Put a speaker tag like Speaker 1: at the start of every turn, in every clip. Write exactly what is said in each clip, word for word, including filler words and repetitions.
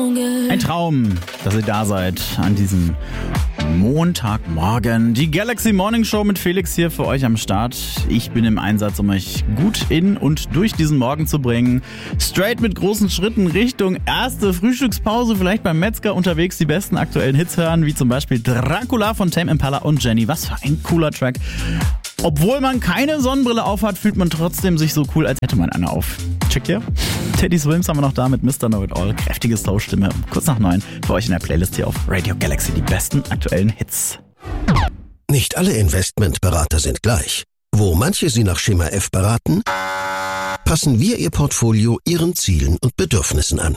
Speaker 1: Ein Traum, dass ihr da seid an diesem Montagmorgen. Die Galaxy Morning Show mit Felix hier für euch am Start. Ich bin im Einsatz, um euch gut in und durch diesen Morgen zu bringen. Straight mit großen Schritten Richtung erste Frühstückspause, vielleicht beim Metzger unterwegs die besten aktuellen Hits hören, wie zum Beispiel Dracula von Tame Impala und Jenny. Was für ein cooler Track. Obwohl man keine Sonnenbrille aufhat, fühlt man trotzdem sich so cool, als hätte man eine auf. Checkt ihr? Teddy Swims haben wir noch da mit Mister Know It All. Kräftige Soul-Stimme. Kurz nach neun für euch in der Playlist hier auf Radio Galaxy. Die besten aktuellen Hits.
Speaker 2: Nicht alle Investmentberater sind gleich. Wo manche Sie nach Schema F beraten, passen wir Ihr Portfolio Ihren Zielen und Bedürfnissen an.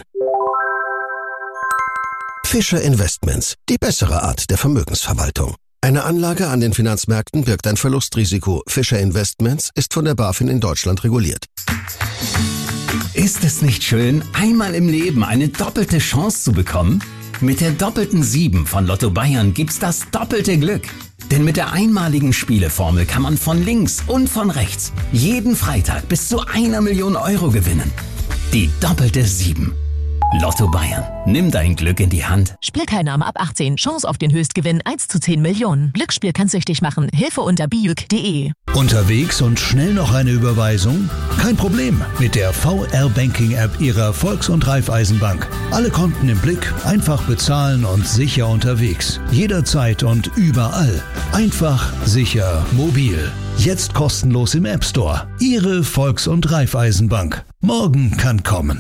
Speaker 2: Fischer Investments, die bessere Art der Vermögensverwaltung. Eine Anlage an den Finanzmärkten birgt ein Verlustrisiko. Fischer Investments ist von der BaFin in Deutschland reguliert.
Speaker 3: Ist es nicht schön, einmal im Leben eine doppelte Chance zu bekommen? Mit der doppelten sieben von Lotto Bayern gibt's das doppelte Glück. Denn mit der einmaligen Spieleformel kann man von links und von rechts jeden Freitag bis zu einer Million Euro gewinnen. Die doppelte sieben. Lotto Bayern. Nimm dein Glück in die Hand.
Speaker 4: Spielteilnahme ab achtzehn. Chance auf den Höchstgewinn eins zu zehn Millionen. Glücksspiel kann süchtig machen. Hilfe unter biuk punkt de.
Speaker 5: Unterwegs und schnell noch eine Überweisung? Kein Problem mit der V R-Banking-App Ihrer Volks- und Raiffeisenbank. Alle Konten im Blick, einfach bezahlen und sicher unterwegs. Jederzeit und überall. Einfach, sicher, mobil. Jetzt kostenlos im App Store. Ihre Volks- und Raiffeisenbank. Morgen kann kommen.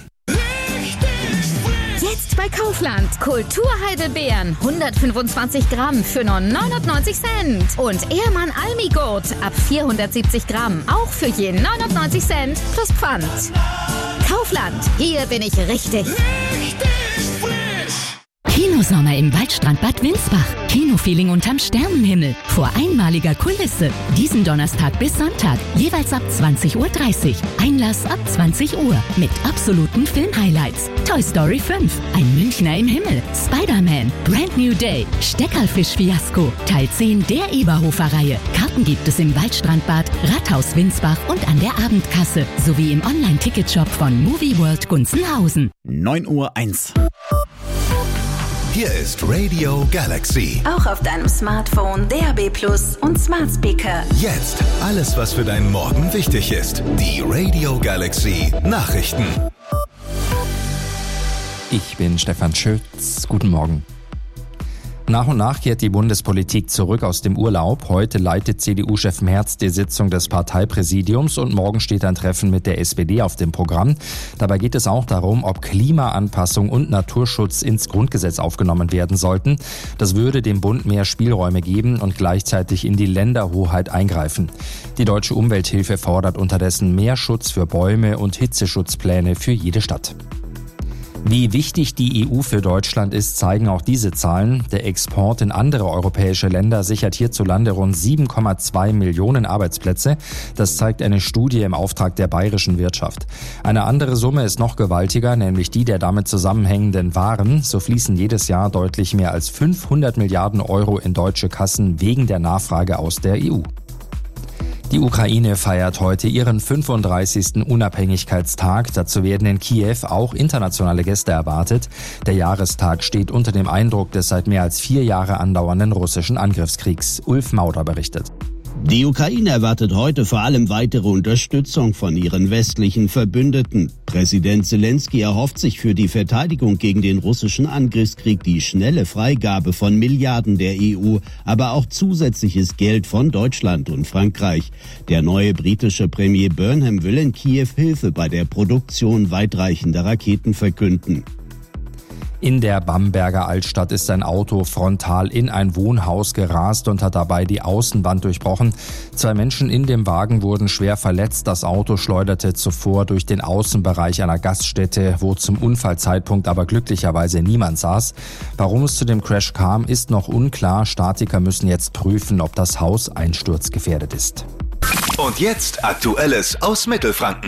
Speaker 6: Jetzt bei Kaufland. Kulturheidelbeeren. hundertfünfundzwanzig Gramm für nur neunundneunzig Cent. Und Ehrmann Almigurt ab vierhundertsiebzig Gramm. Auch für je neunundneunzig Cent plus Pfand. Kaufland. Hier bin ich richtig.
Speaker 7: Richtig frisch.
Speaker 8: Kinosommer im Waldstrandbad Winsbach. Kinofeeling unterm Sternenhimmel. Vor einmaliger Kulisse. Diesen Donnerstag bis Sonntag. Jeweils ab zwanzig Uhr dreißig. Einlass ab zwanzig Uhr. Mit absoluten Filmhighlights. Toy Story fünf. Ein Münchner im Himmel. Spider-Man. Brand New Day. Steckerlfisch-Fiasko. Teil zehn der Eberhofer-Reihe. Karten gibt es im Waldstrandbad, Rathaus Winsbach und an der Abendkasse. Sowie im Online-Ticketshop von Movie World Gunzenhausen.
Speaker 1: neun Uhr eins.
Speaker 9: Hier ist Radio Galaxy.
Speaker 10: Auch auf deinem Smartphone, D A B Plus und Smart Speaker.
Speaker 9: Jetzt alles, was für deinen Morgen wichtig ist. Die Radio Galaxy Nachrichten.
Speaker 11: Ich bin Stefan Schütz. Guten Morgen. Nach und nach kehrt die Bundespolitik zurück aus dem Urlaub. Heute leitet C D U-Chef Merz die Sitzung des Parteipräsidiums und morgen steht ein Treffen mit der S P D auf dem Programm. Dabei geht es auch darum, ob Klimaanpassung und Naturschutz ins Grundgesetz aufgenommen werden sollten. Das würde dem Bund mehr Spielräume geben und gleichzeitig in die Länderhoheit eingreifen. Die Deutsche Umwelthilfe fordert unterdessen mehr Schutz für Bäume und Hitzeschutzpläne für jede Stadt. Wie wichtig die E U für Deutschland ist, zeigen auch diese Zahlen. Der Export in andere europäische Länder sichert hierzulande rund sieben Komma zwei Millionen Arbeitsplätze. Das zeigt eine Studie im Auftrag der bayerischen Wirtschaft. Eine andere Summe ist noch gewaltiger, nämlich die der damit zusammenhängenden Waren. So fließen jedes Jahr deutlich mehr als fünfhundert Milliarden Euro in deutsche Kassen wegen der Nachfrage aus der E U. Die Ukraine feiert heute ihren fünfunddreißigsten Unabhängigkeitstag. Dazu werden in Kiew auch internationale Gäste erwartet. Der Jahrestag steht unter dem Eindruck des seit mehr als vier Jahre andauernden russischen Angriffskriegs. Ulf Mauder berichtet.
Speaker 12: Die Ukraine erwartet heute vor allem weitere Unterstützung von ihren westlichen Verbündeten. Präsident Zelensky erhofft sich für die Verteidigung gegen den russischen Angriffskrieg die schnelle Freigabe von Milliarden der E U, aber auch zusätzliches Geld von Deutschland und Frankreich. Der neue britische Premier Burnham will in Kiew Hilfe bei der Produktion weitreichender Raketen verkünden.
Speaker 11: In der Bamberger Altstadt ist ein Auto frontal in ein Wohnhaus gerast und hat dabei die Außenwand durchbrochen. Zwei Menschen in dem Wagen wurden schwer verletzt. Das Auto schleuderte zuvor durch den Außenbereich einer Gaststätte, wo zum Unfallzeitpunkt aber glücklicherweise niemand saß. Warum es zu dem Crash kam, ist noch unklar. Statiker müssen jetzt prüfen, ob das Haus einsturzgefährdet ist.
Speaker 9: Und jetzt Aktuelles aus Mittelfranken.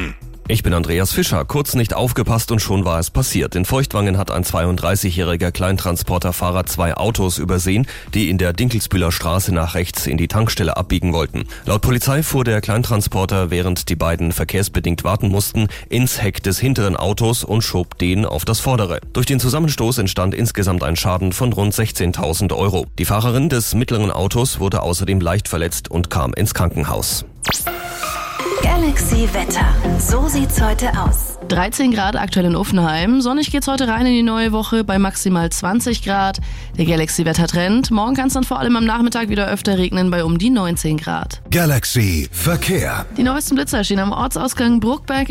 Speaker 13: Ich bin Andreas Fischer. Kurz nicht aufgepasst und schon war es passiert. In Feuchtwangen hat ein zweiunddreißigjähriger Kleintransporterfahrer zwei Autos übersehen, die in der Dinkelsbühler Straße nach rechts in die Tankstelle abbiegen wollten. Laut Polizei fuhr der Kleintransporter, während die beiden verkehrsbedingt warten mussten, ins Heck des hinteren Autos und schob den auf das vordere. Durch den Zusammenstoß entstand insgesamt ein Schaden von rund sechzehntausend Euro. Die Fahrerin des mittleren Autos wurde außerdem leicht verletzt und kam ins Krankenhaus.
Speaker 10: Galaxy Wetter. So sieht's heute aus.
Speaker 14: dreizehn Grad aktuell in Uffenheim. Sonnig geht's heute rein in die neue Woche bei maximal zwanzig Grad. Der Galaxy Wettertrend. Morgen kann es dann vor allem am Nachmittag wieder öfter regnen bei um die neunzehn Grad.
Speaker 9: Galaxy Verkehr.
Speaker 14: Die neuesten Blitzer stehen am Ortsausgang Bruckberg